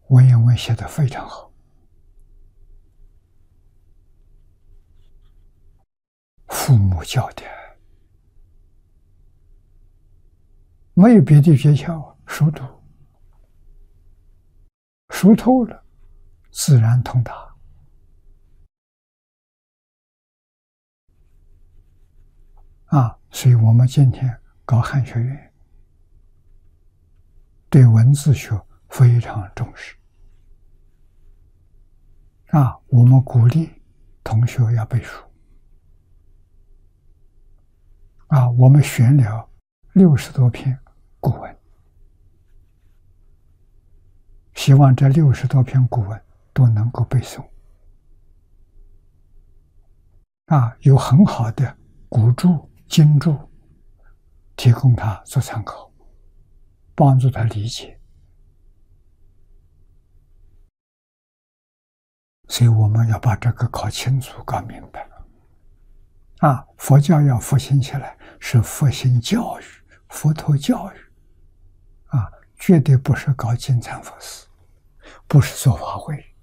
文言文写得非常好，父母教的，没有别的诀窍，熟读，熟透了，自然通达。所以我们今天搞汉学院，对文字学非常重视。我们鼓励同学要背书。我们选了60多篇古文，希望这60多篇古文都能够背诵。有很好的古注、经注，提供他做参考，帮助他理解。所以我们要把这个搞清楚、搞明白。佛教要复兴起来，是复兴教育、佛陀教育。绝对不是搞金蝉佛寺，不是做法会。